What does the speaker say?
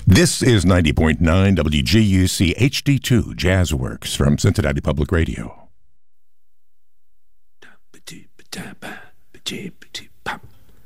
This is 90.9 WGUC HD2 Jazzworks from Cincinnati Public Radio.